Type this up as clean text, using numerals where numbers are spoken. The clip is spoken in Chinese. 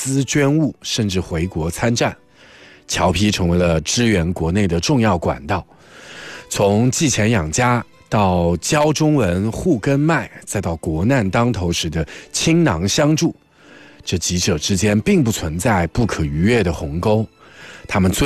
资捐物，甚至回国参战。侨批成为了支援国内的重要管道，从寄钱养家到教中文护根脉，再到国难当头时的倾囊相助，这几者之间并不存在不可逾越的鸿沟，他们最